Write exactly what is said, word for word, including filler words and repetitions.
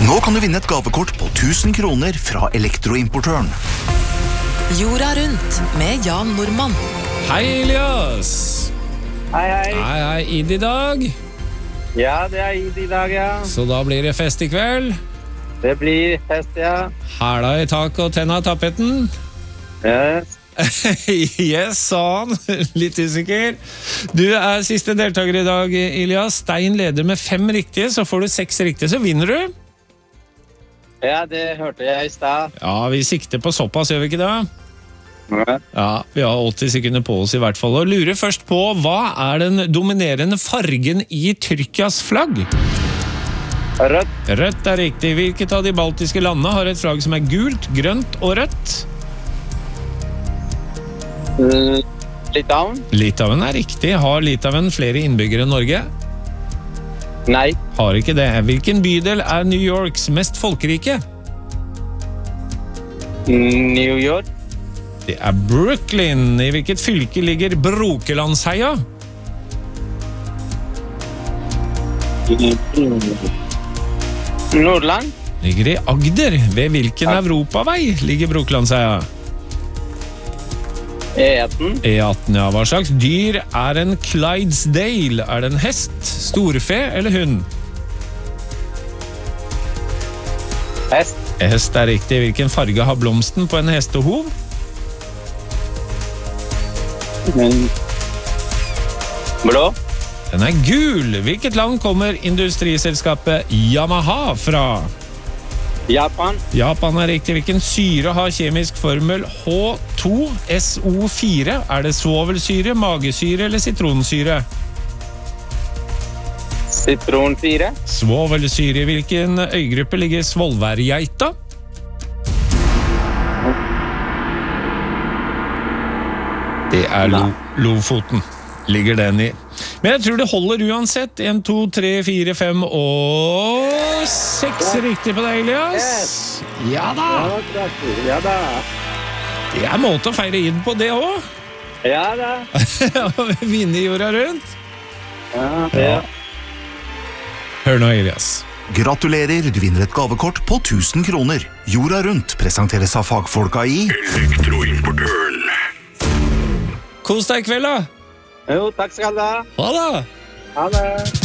Nå kan du vinne et gavekort på tusen kroner fra Elektroimportøren. Jorda rundt med Jan Normann. Hei Elias. Hei, hei. Hei, hei, Id i dag. Ja, det er Id i dag, ja. Så da blir det fest i kveld. Det blir fest, ja. Hæla i tak og tenna tapetten. Yes. Yes, sa han. Litt usikker. Du er siste deltaker i dag, Elias. Stein leder med fem riktige, så får du seks riktige, så vinner du. Ja, det hørte jeg i sted. Ja, vi sikter på såpass, gjør vi ikke det? Ja. Ja, vi har åtti sekunder på oss i hvert fall. Og lurer først på, hva er den dominerende fargen i Tyrkias flagg? Rødt. Rødt er riktig. Hvilket av de baltiske landene har et flagg som er gult, grønt og rødt? Mm, Litauen? Litauen er riktig. Har Litauen flere innbyggere enn Norge? Nei. Har ikke det. Hvilken bydel er New Yorks mest folkerike? New York? Det er Brooklyn. I hvilket fylke ligger Brokelandsheia? Nordland? Ligger i Agder. Ved hvilken europavei ligger Brokelandsheia? E atten? E atten, ja. Hva slags dyr er en Clydesdale? Er det en hest, storfe eller hund? Hest? Hest er riktig. Hvilken farge har blomsten på en hestehov? Blå? Den er gul. Hvilket land kommer industriselskapet Yamaha fra? Japan? Japan er riktig. Hvilken syre har kjemisk formel H to S O fire? Er det svovelsyre, magesyre eller sitronsyre? Sitronsyre? Svovelsyre. I hvilken øygruppe ligger Svolværgeita? Det er Lo Lofoten. Ligger den i. Men jeg tror det holder uansett. En, to, tre, fire, fem og seks riktig på deg, Elias. Ja da! Ja da! Det er måte å feire inn på det også. Ja da! Vinne jorda rundt. Ja, ja. Hør nå, Elias. Gratulerer, du vinner et gavekort på tusen kroner. Jorda rundt presenteres av fagfolka i Elektroimportøren. Kos deg i kveld da. Jo, takk skal du ha. Ha det. Ha det.